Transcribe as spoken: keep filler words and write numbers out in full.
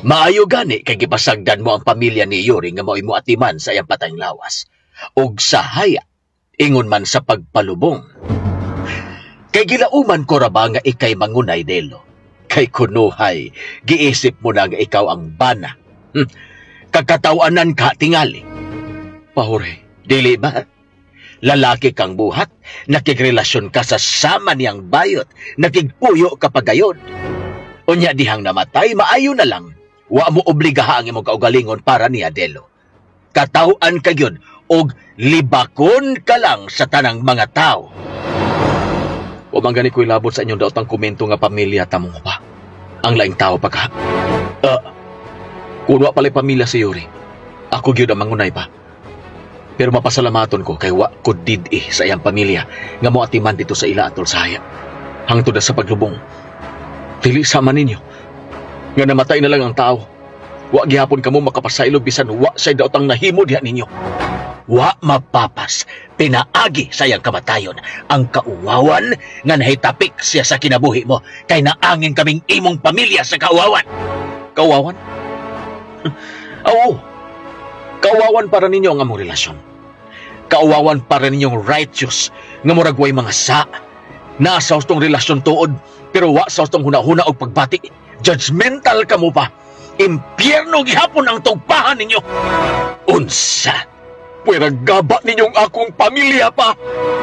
Maayo gani kay gipasagdan mo ang pamilya ni Yuri nga mo'y muatiman sa iyang patayng lawas. Og sa haya, ingon man sa pagpalubong. Kay gilauman ko ra ba nga ikay mangunay, Delo? Kay kunuhay, giisip mo na nga ikaw ang bana. Hm. Kagkatawanan ka tingali. Pahore, Dili ba? Lalaki kang buhat, nakigrelasyon ka sa sama niyang bayot, nakigpuyo ka pagayod. Unya dihang namatay, maayo na lang. Wa mo obligaha ang imong kaugalingon para niya, Delo. Katawaan ka yun, og libakon ka lang sa tanang mga tao. o man gani ko'y labot sa inyong daotang komento nga pamilya tamong ba? Ang laing tao pa ka. Uh, Kung wa pala'y pamilya si Yuri, ako gyud ang mangunay pa. Pero mapasalamaton ko kay wa ko did-i sa iyang pamilya nga mo atiman dito sa ila atol sa haya. Hangtod na sa paglubong. Dili sama ninyo. Nga namatay na lang ang tao. Wa gihapon kamo makapasaylo bisan wa say daotang nahimo diha ninyo. wa mapapas, pinaagi sa iyang kamatayon ang kauwawan nga nahitapik siya sa kinabuhi mo kay naangin kaming imong pamilya sa kauwawan. Kawawan? Oo. Kawawan para ninyo ang among relasyon. Kawawan para ninyong righteous nga murag way mga sa. Nasa ustong relasyon tuod pero wa sa ustong hunahuna og pagbati. Judgmental ka mo pa. Impyerno gihapon ang tugpahan ninyo. Unsa? Pwera gaba ninyong akong pamilya pa.